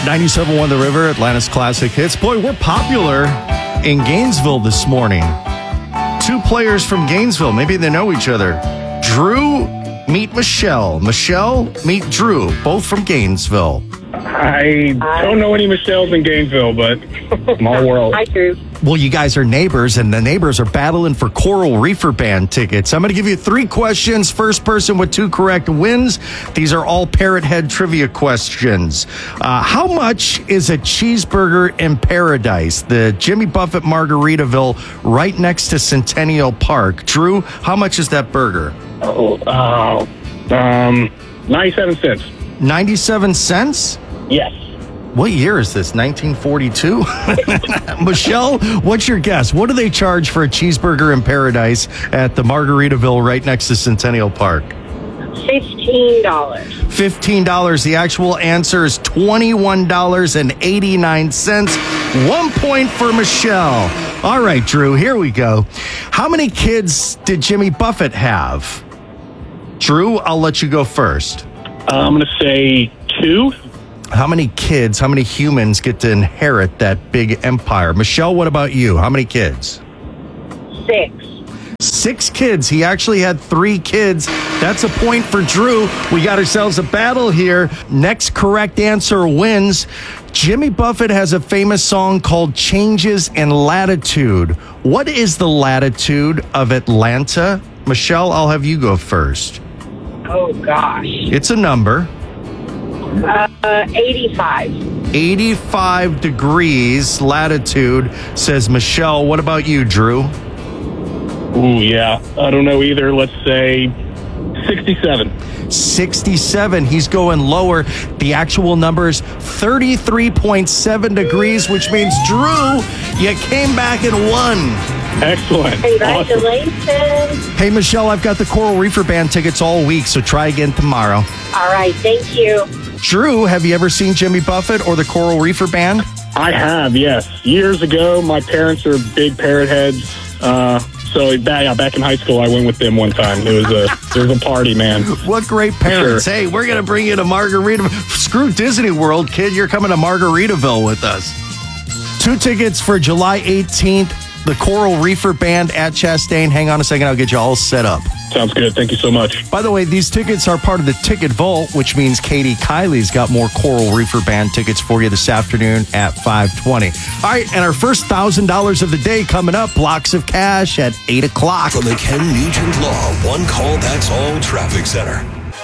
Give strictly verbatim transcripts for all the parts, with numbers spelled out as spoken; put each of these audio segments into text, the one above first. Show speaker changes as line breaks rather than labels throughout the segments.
ninety-seven point one The River, Atlanta's classic hits. Boy, we're popular in Gainesville this morning. Two players from Gainesville. Maybe they know each other. Drew, meet Michelle. Michelle, meet Drew. Both from Gainesville.
I don't know any Michelles in Gainesville, but small world.
Hi, Drew.
Well, you guys are neighbors, and the neighbors are battling for Coral Reefer Band tickets. I'm going to give you three questions. First person with two correct wins. These are all Parrot Head trivia questions. Uh, how much is a cheeseburger in Paradise, the Jimmy Buffett Margaritaville right next to Centennial Park? Drew, how much is that burger?
Oh, uh, um, ninety-seven cents.
ninety-seven cents?
Yes.
What year is this? nineteen forty-two? Michelle, what's your guess? What do they charge for a cheeseburger in Paradise at the Margaritaville right next to Centennial Park?
Fifteen dollars.
Fifteen dollars. The actual answer is twenty-one dollars and eighty-nine cents. One point for Michelle. All right, Drew, here we go. How many kids did Jimmy Buffett have? Drew, I'll let you go first.
Uh, I'm going to say two.
How many kids, how many humans get to inherit that big empire? Michelle, what about you? How many kids?
Six.
Six kids. He actually had three kids. That's a point for Drew. We got ourselves a battle here. Next correct answer wins. Jimmy Buffett has a famous song called Changes in Latitude. What is the latitude of Atlanta? Michelle, I'll have you go first.
Oh, gosh.
It's a number.
Uh, eighty-five.
eighty-five degrees latitude, says Michelle. What about you, Drew?
Ooh, yeah. I don't know either. Let's say sixty-seven.
sixty-seven. He's going lower. The actual number is thirty-three point seven degrees, which means, Drew, you came back and won.
Excellent.
Congratulations.
Awesome.
Hey, Michelle, I've got the Coral Reefer Band tickets all week, so try again tomorrow.
All right. Thank you.
Drew, have you ever seen Jimmy Buffett or the Coral Reefer Band?
I have, yes. Years ago, my parents are big Parrot Heads. Uh, so back, back in high school, I went with them one time. It was a, it was a party, man.
What great parents.
Sure.
Hey, we're going to bring you to Margaritaville. Screw Disney World, kid. You're coming to Margaritaville with us. Two tickets for July eighteenth. The Coral Reefer Band at Chastain. Hang on a second. I'll get you all set up.
Sounds good. Thank you so much.
By the way, these tickets are part of the Ticket Vault, which means Katie Kiley's got more Coral Reefer Band tickets for you this afternoon at five twenty. All right, and our first one thousand dollars of the day coming up, blocks of cash at eight o'clock.
From the Ken Nugent Law One Call That's All Traffic Center.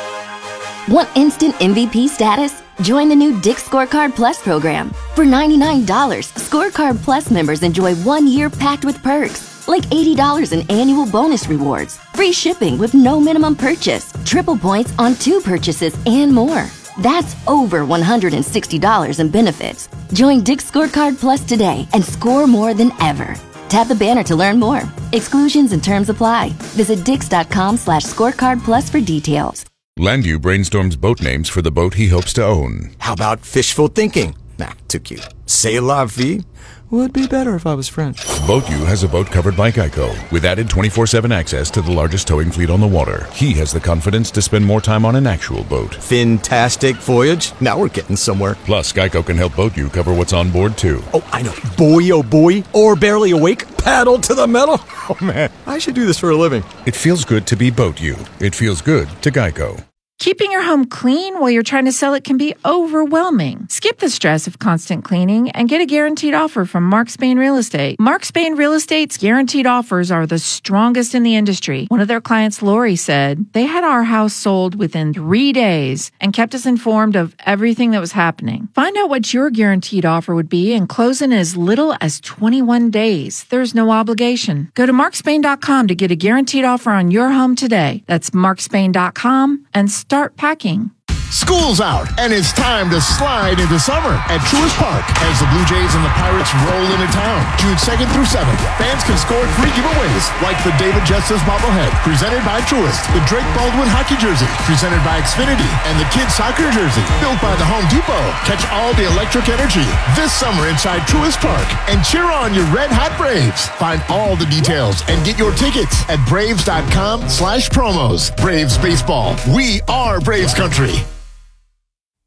Want instant M V P status? Join the new Dick's Scorecard Plus program. For ninety-nine dollars, Scorecard Plus members enjoy one year packed with perks, like eighty dollars in annual bonus rewards, free shipping with no minimum purchase, triple points on two purchases, and more. That's over one hundred sixty dollars in benefits. Join Dick's Scorecard Plus today and score more than ever. Tap the banner to learn more. Exclusions and terms apply. Visit dix.com slash scorecard plus for details.
Landu brainstorms boat names for the boat he hopes to own.
How about fishful thinking? Nah, too cute. C'est la vie? Would be better if I was French.
BoatU has a boat covered by Geico, with added twenty-four seven access to the largest towing fleet on the water. He has the confidence to spend more time on an actual boat.
Fantastic voyage. Now we're getting somewhere.
Plus, Geico can help BoatU cover what's on board, too.
Oh, I know. Boy, oh boy. Or barely awake. Paddle to the metal. Oh, man. I should do this for a living.
It feels good to be BoatU. It feels good to Geico.
Keeping your home clean while you're trying to sell it can be overwhelming. Skip the stress of constant cleaning and get a guaranteed offer from Mark Spain Real Estate. Mark Spain Real Estate's guaranteed offers are the strongest in the industry. One of their clients, Lori, said they had our house sold within three days and kept us informed of everything that was happening. Find out what your guaranteed offer would be and close in as little as twenty-one days. There's no obligation. Go to mark spain dot com to get a guaranteed offer on your home today. That's mark spain dot com and start packing.
School's out, and it's time to slide into summer at Truist Park as the Blue Jays and the Pirates roll into town. June second through seventh, fans can score three giveaways, like the David Justice bobblehead, presented by Truist, the Drake Baldwin hockey jersey, presented by Xfinity, and the kids soccer jersey, built by the Home Depot. Catch all the electric energy this summer inside Truist Park, and cheer on your Red Hot Braves. Find all the details and get your tickets at braves.com slash promos. Braves baseball. We are Braves country.
Hi,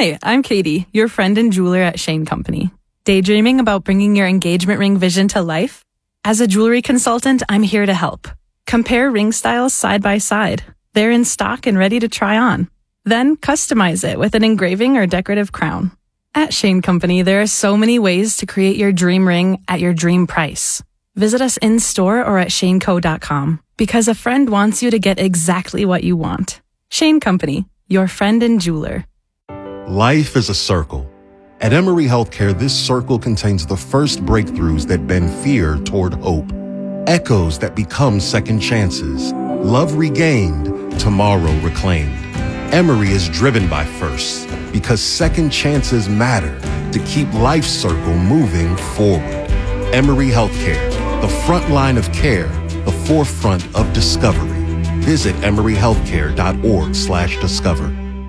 Hi, I'm Katie, your friend and jeweler at Shane Company. Daydreaming about bringing your engagement ring vision to life? As a jewelry consultant, I'm here to help. Compare ring styles side by side. They're in stock and ready to try on. Then customize it with an engraving or decorative crown. At Shane Company, there are so many ways to create your dream ring at your dream price. Visit us in-store or at shane co dot com because a friend wants you to get exactly what you want. Shane Company, your friend and jeweler.
Life is a circle. At Emory Healthcare, this circle contains the first breakthroughs that bend fear toward hope. Echoes that become second chances. Love regained, tomorrow reclaimed. Emory is driven by firsts because second chances matter to keep life's circle moving forward. Emory Healthcare, the front line of care, the forefront of discovery. Visit emory healthcare dot org slash discover.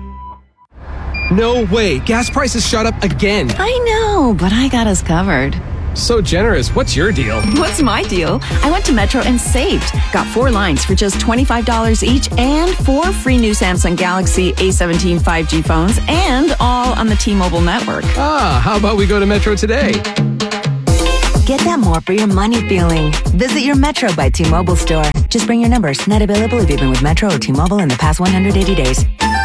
No way. Gas prices shot up again.
I know, but I got us covered.
So generous. What's your deal?
What's my deal? I went to Metro and saved. Got four lines for just twenty-five dollars each and four free new Samsung Galaxy A seventeen five G phones and all on the T-Mobile network.
Ah, how about we go to Metro today?
Get that more for your money feeling. Visit your Metro by T-Mobile store. Just bring your numbers. Not available if you've been with Metro or T-Mobile in the past one hundred eighty days.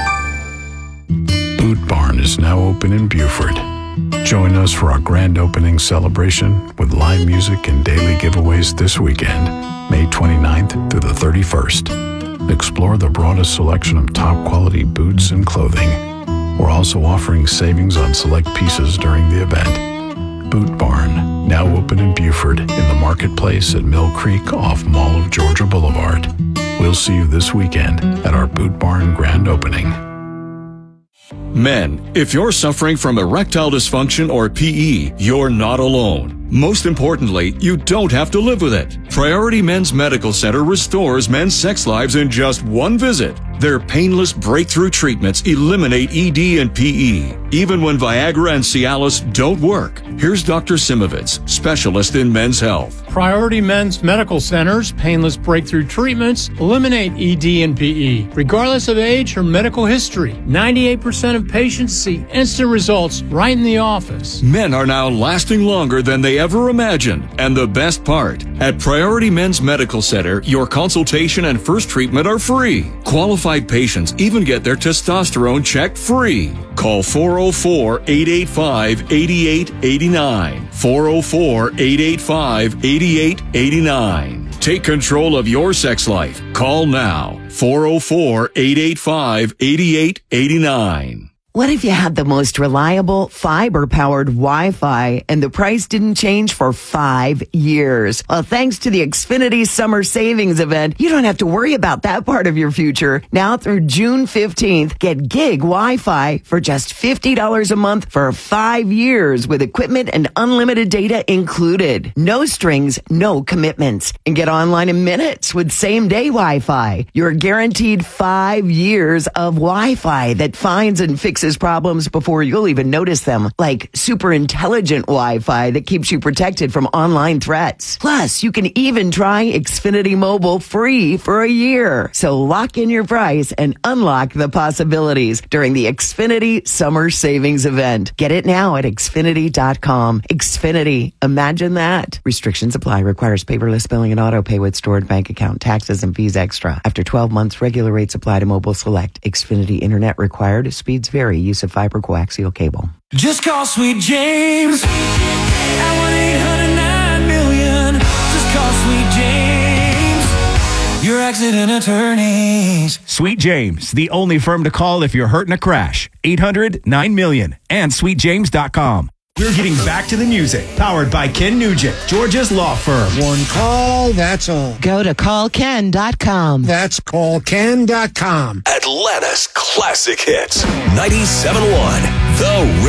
Boot Barn is now open in Buford. Join us for our grand opening celebration with live music and daily giveaways this weekend, May twenty-ninth through the thirty-first. Explore the broadest selection of top quality boots and clothing. We're also offering savings on select pieces during the event. Boot Barn, now open in Buford in the marketplace at Mill Creek off Mall of Georgia Boulevard. We'll see you this weekend at our Boot Barn grand opening.
Men, if you're suffering from erectile dysfunction or P E, you're not alone. Most importantly, you don't have to live with it. Priority Men's Medical Center restores men's sex lives in just one visit. Their painless breakthrough treatments eliminate E D and P E, even when Viagra and Cialis don't work. Here's Doctor Simovitz, specialist in men's health.
Priority Men's Medical Center's painless breakthrough treatments eliminate E D and P E, regardless of age or medical history. ninety-eight percent of patients see instant results right in the office.
Men are now lasting longer than they ever imagined. And the best part, at Priority Men's Medical Center, your consultation and first treatment are free. Qualified patients even get their testosterone checked free. Call four oh four, eight eight five, eight eight eight nine. four oh four, eight eight five, eight eight eight nine. Take control of your sex life. Call now. four oh four, eight eight five, eight eight eight nine.
What if you had the most reliable fiber-powered Wi-Fi and the price didn't change for five years? Well, thanks to the Xfinity Summer Savings Event, you don't have to worry about that part of your future. Now through June fifteenth, get gig Wi-Fi for just fifty dollars a month for five years with equipment and unlimited data included. No strings, no commitments. And get online in minutes with same-day Wi-Fi. You're guaranteed five years of Wi-Fi that finds and fixes problems before you'll even notice them, like super intelligent Wi-Fi that keeps you protected from online threats. Plus, you can even try Xfinity Mobile free for a year. So lock in your price and unlock the possibilities during the Xfinity Summer Savings Event. Get it now at Xfinity dot com. Xfinity. Imagine that. Restrictions apply. Requires paperless billing and auto pay with stored bank account, taxes, and fees extra. After twelve months, regular rates apply to Mobile Select. Xfinity Internet required. Speeds vary. Use of fiber coaxial cable.
Just call Sweet James at one eight hundred nine million. Just call Sweet James, your accident attorneys.
Sweet James, the only firm to call if you're hurt in a crash. eight hundred nine million and sweet james dot com.
We're getting back to the music. Powered by Ken Nugent, Georgia's law firm.
One call, that's all.
Go to call ken dot com.
That's call ken dot com.
Atlanta's classic hits. ninety-seven point one, The Rhythm.